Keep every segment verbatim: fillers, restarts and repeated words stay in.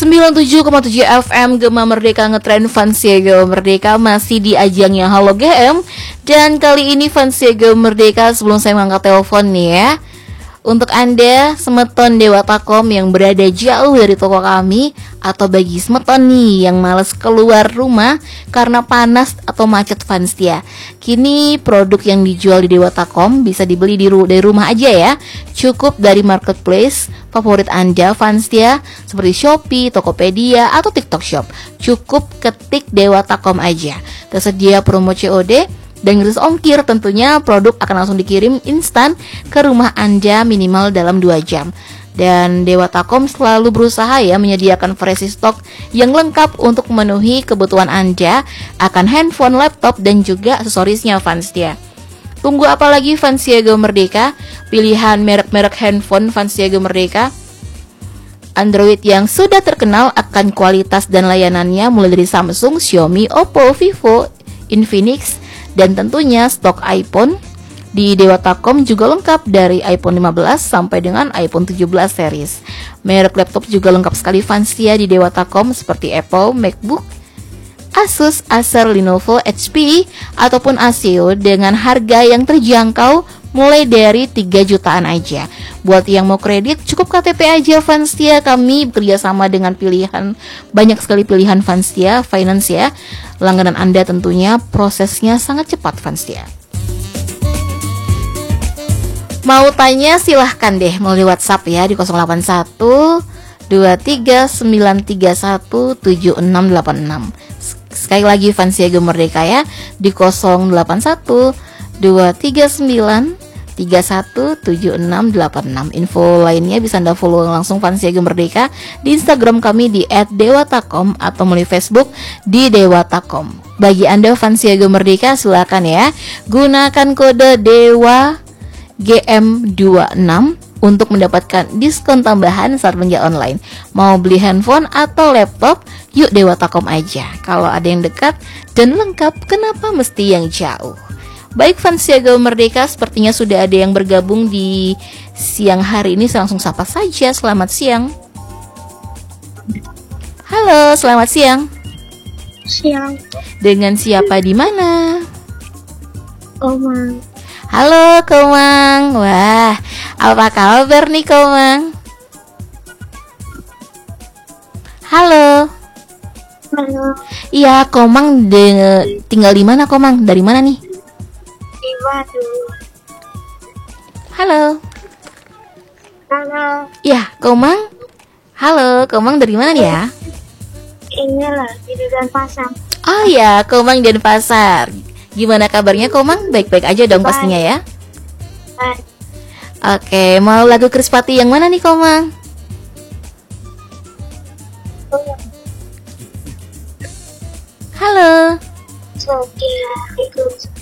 sembilan puluh tujuh koma tujuh F M Gema Merdeka ngetrend Fansia Gema Merdeka masih di ajangnya Halo G M. Dan kali ini Fansia Gema Merdeka, sebelum saya mengangkat telepon nih ya, untuk Anda semeton Dewa Takom yang berada jauh dari toko kami, atau bagi semeton nih yang males keluar rumah karena panas atau macet Fansia, kini produk yang dijual di Dewa Takom bisa dibeli di ru- dari rumah aja ya. Cukup dari marketplace favorit Anda Fansia seperti Shopee, Tokopedia, atau TikTok Shop. Cukup ketik Dewa Takom aja. Tersedia promo C O D dan gratis ongkir. Tentunya produk akan langsung dikirim instan ke rumah Anda minimal dalam dua jam. Dan Dewa Takom selalu berusaha ya menyediakan fresh stock yang lengkap untuk memenuhi kebutuhan Anda akan handphone, laptop, dan juga aksesorisnya Fansia. Tunggu apa lagi Fansia Gema Merdeka? Pilihan merek-merek handphone Fansia Gema Merdeka Android yang sudah terkenal akan kualitas dan layanannya, mulai dari Samsung, Xiaomi, Oppo, Vivo, Infinix, dan tentunya stok iPhone di Dewa Takom juga lengkap dari iPhone lima belas sampai dengan iPhone tujuh belas series. Merek laptop juga lengkap sekali Fansia di Dewa Takom seperti Apple, MacBook, Asus, Acer, Lenovo, H P, ataupun A S U O dengan harga yang terjangkau mulai dari tiga jutaan aja. Buat yang mau kredit cukup K T P aja Fansia. Kami bekerja sama dengan pilihan, banyak sekali pilihan Fansia Finance ya. Langganan Anda tentunya prosesnya sangat cepat Fansia. Mau tanya silahkan deh melalui WhatsApp ya di nol delapan satu dua tiga sembilan tiga satu tujuh enam delapan enam. Sekali lagi Fansia Gema Merdeka ya di nol delapan satu dua tiga sembilan tiga satu tujuh enam delapan enam. Info lainnya bisa Anda follow langsung Fansia Gema Merdeka di Instagram kami di et dewa takom atau melalui Facebook di Dewa Takom. Bagi Anda Fansia Gema Merdeka silakan ya gunakan kode Dewa G M dua puluh enam untuk mendapatkan diskon tambahan saat belanja online. Mau beli handphone atau laptop, yuk Dewa Takom aja. Kalau ada yang dekat dan lengkap, kenapa mesti yang jauh? Baik Fansia Gema Merdeka, sepertinya sudah ada yang bergabung di siang hari ini. Saya langsung sapa saja. Selamat siang. Halo, selamat siang. Siang. Dengan siapa di mana? Komang. Halo Komang. Wah, apa kabar nih Komang? Halo. Halo. Iya, Komang de- tinggal di mana Komang? Dari mana nih? Di Badung. Halo. Halo. Iya, Komang. Halo, Komang dari mana nih ya? Inilah di Denpasar. Oh ya, Komang di Denpasar. Gimana kabarnya Komang? Baik-baik aja dong Baik. pastinya ya. Baik. Oke, mau lagu Krispati yang mana nih Komang? Halo. Sedia aku.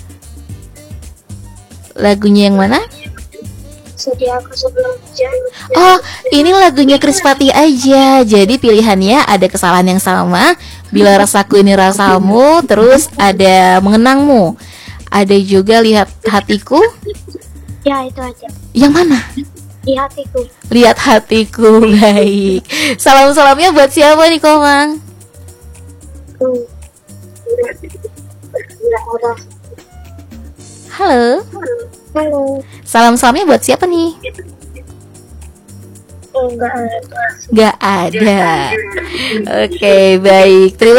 Lagunya yang mana? Sedia aku sebelum hujan. Oh, ini lagunya Krispati aja. Jadi pilihannya ada kesalahan yang sama, bila rasaku ini rasamu, terus ada mengenangmu. Ada juga lihat hatiku. Ya itu aja. Yang mana? Di hatiku. Lihat hatiku. Baik. Salam-salamnya buat siapa nih Komang? Hmm. Udah, udah. Halo. Halo. Salam-salamnya buat siapa nih? Enggak ada. Gak ada. Oke, baik. Terima